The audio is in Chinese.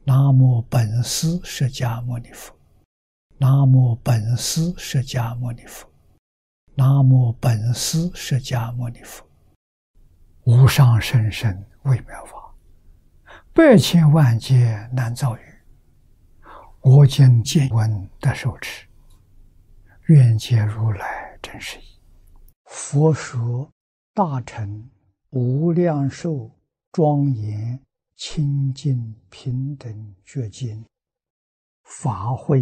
南无本师释迦牟尼佛，南无本师释迦牟尼佛，南无本师释迦牟尼佛。无上甚深微妙法，百千万劫难遭遇。我今见闻得受持，愿解如来真实义。佛说大乘无量寿庄严清净平等觉经法会